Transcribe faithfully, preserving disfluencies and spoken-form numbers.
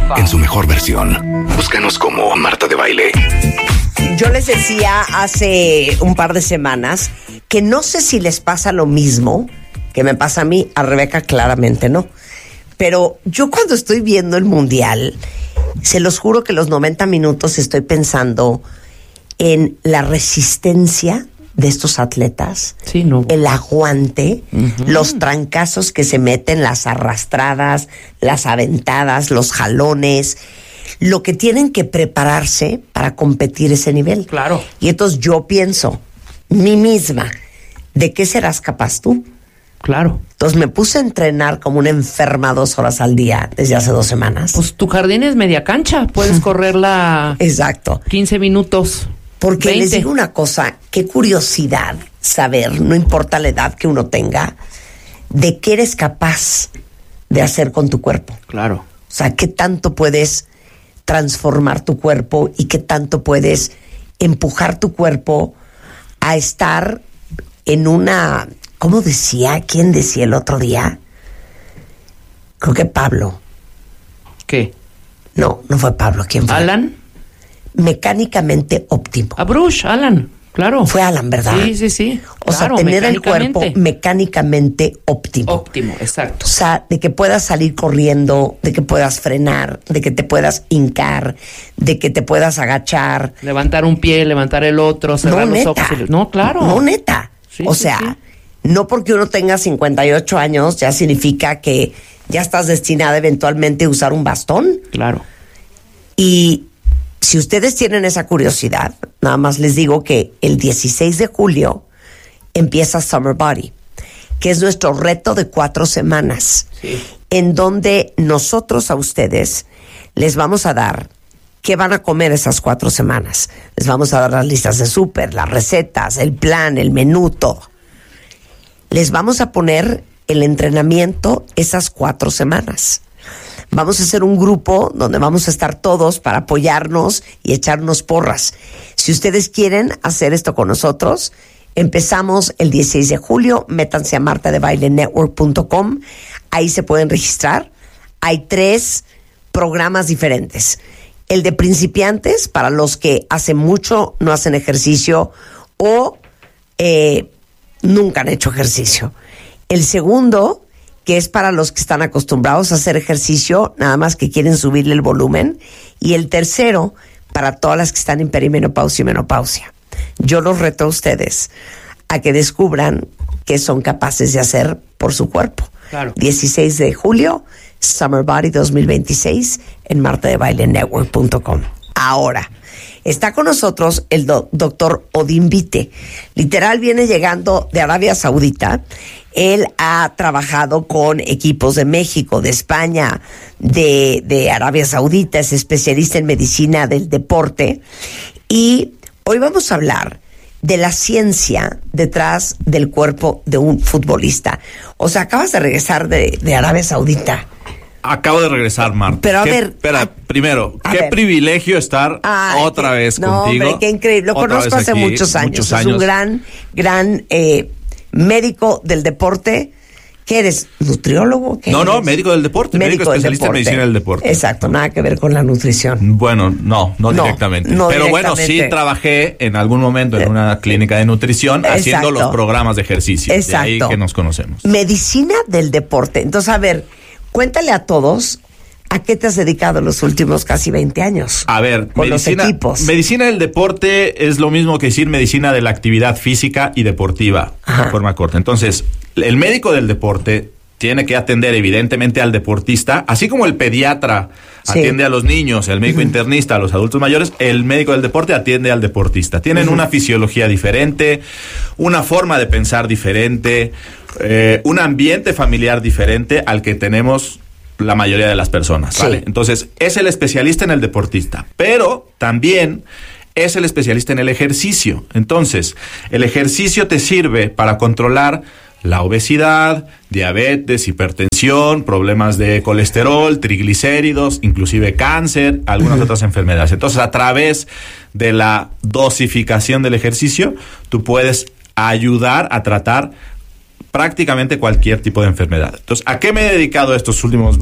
en su mejor versión. Búscanos como Marta de Baile. Yo les decía hace un par de semanas que no sé si les pasa lo mismo que me pasa a mí, a Rebeca claramente no. Pero yo cuando estoy viendo el Mundial, se los juro que los noventa minutos estoy pensando en la resistencia de estos atletas, sí, no. el aguante, uh-huh. los trancazos que se meten, las arrastradas, las aventadas, los jalones, lo que tienen que prepararse para competir ese nivel. Claro. Y entonces yo pienso, mí misma, ¿de qué serás capaz tú? Claro. Entonces me puse a entrenar como una enferma dos horas al día desde hace dos semanas. Pues tu jardín es media cancha, puedes correrla. Exacto. quince minutos. Porque veinte. les digo una cosa, qué curiosidad saber, no importa la edad que uno tenga, de qué eres capaz de hacer con tu cuerpo. Claro. O sea, qué tanto puedes transformar tu cuerpo y qué tanto puedes empujar tu cuerpo a estar en una... ¿Cómo decía? ¿Quién decía el otro día? Creo que Pablo. ¿Qué? No, no fue Pablo. ¿Quién fue? ¿Alan? Mecánicamente óptimo. A Bruce, Alan, claro. Fue Alan, ¿verdad? Sí, sí, sí. O claro, sea, tener el cuerpo mecánicamente óptimo. Óptimo, exacto. O sea, de que puedas salir corriendo, de que puedas frenar, de que te puedas hincar, de que te puedas agachar. Levantar un pie, levantar el otro, cerrar no, los neta. ojos. Y... No, claro. No, neta. Sí, o sí, sea, sí. no porque uno tenga cincuenta y ocho años ya significa que ya estás destinada eventualmente a usar un bastón. Claro. Y si ustedes tienen esa curiosidad, nada más les digo que el dieciséis de julio empieza Summer Body, que es nuestro reto de cuatro semanas, sí. en donde nosotros a ustedes les vamos a dar qué van a comer esas cuatro semanas. Les vamos a dar las listas de súper, las recetas, el plan, el menú, todo. Les vamos a poner el entrenamiento esas cuatro semanas. Vamos a hacer un grupo donde vamos a estar todos para apoyarnos y echarnos porras. Si ustedes quieren hacer esto con nosotros, empezamos el dieciséis de julio. Métanse a marta de baile network punto com. Ahí se pueden registrar. Hay tres programas diferentes. El de principiantes, para los que hace mucho no hacen ejercicio o eh, nunca han hecho ejercicio. El segundo, que es para los que están acostumbrados a hacer ejercicio, nada más que quieren subirle el volumen. Y el tercero, para todas las que están en perimenopausia y menopausia. Yo los reto a ustedes a que descubran qué son capaces de hacer por su cuerpo. Claro. dieciséis de julio, Summer Body dos mil veintiséis, en marta de baile network punto com. Ahora, está con nosotros el do- doctor Odín Vite. Literal viene llegando de Arabia Saudita. Él ha trabajado con equipos de México, de España, de, de Arabia Saudita. Es especialista en medicina del deporte. Y hoy vamos a hablar de la ciencia detrás del cuerpo de un futbolista. O sea, acabas de regresar de, de Arabia Saudita. Acabo de regresar, Marta. Pero a ¿Qué, ver... Espera, a, primero, a qué ver. privilegio estar Ay, otra qué, vez no, contigo. Hombre, qué increíble. Lo Otra conozco vez hace aquí, muchos años. muchos Es años. un gran, gran eh, médico del deporte. ¿Qué eres? ¿Nutriólogo? ¿Qué No, eres? no, médico del deporte. Médico, del especialista deporte. en medicina del deporte. Exacto, nada que ver con la nutrición. Bueno, no, no, No, directamente. no Pero directamente. bueno, sí trabajé en algún momento en una clínica de nutrición Exacto. haciendo los programas de ejercicio. Exacto. De ahí que nos conocemos. Medicina del deporte. Entonces, a ver, cuéntale a todos a qué te has dedicado los últimos casi veinte años. A ver, con medicina, los equipos. medicina del deporte es lo mismo que decir medicina de la actividad física y deportiva, Ajá. de forma corta. Entonces, el médico del deporte tiene que atender evidentemente al deportista, así como el pediatra Sí. atiende a los niños, el médico uh-huh. internista a los adultos mayores, el médico del deporte atiende al deportista. Tienen uh-huh. una fisiología diferente, una forma de pensar diferente, eh, un ambiente familiar diferente al que tenemos la mayoría de las personas, ¿vale? Sí. Entonces, es el especialista en el deportista, pero también es el especialista en el ejercicio. Entonces, el ejercicio te sirve para controlar la obesidad, diabetes, hipertensión, problemas de colesterol, triglicéridos, inclusive cáncer, algunas uh-huh. otras enfermedades. Entonces, a través de la dosificación del ejercicio, tú puedes ayudar a tratar prácticamente cualquier tipo de enfermedad. Entonces, ¿a qué me he dedicado estos últimos